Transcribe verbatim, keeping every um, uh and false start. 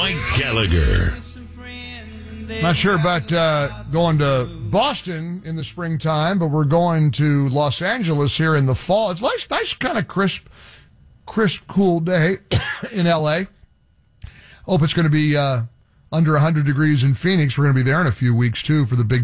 Mike Gallagher. Not sure about uh, going to Boston in the springtime, but we're going to Los Angeles here in the fall. It's nice, nice kind of crisp, crisp, cool day in L A. Hope it's going to be uh, under one hundred degrees in Phoenix. We're going to be there in a few weeks, too, for the big